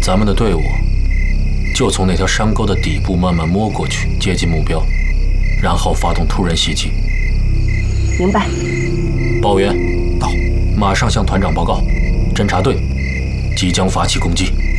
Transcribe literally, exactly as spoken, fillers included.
咱们的队伍就从那条山沟的底部慢慢摸过去，接近目标，然后发动突然袭击。 明白。 报员到， 马上向团长报告，侦察队即将发起攻击。